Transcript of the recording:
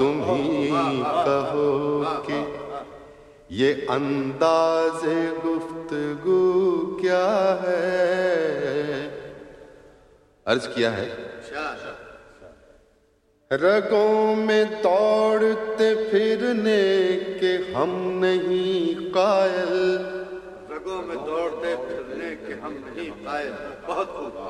तुम ही कहो कि ये अंदाज़े गुफ्तगू क्या है। अर्ज किया है, रगों में दौड़ते फिरने के हम नहीं कायल। रगों में दौड़ते फिरने के हम नहीं कायल। बहुत खूब।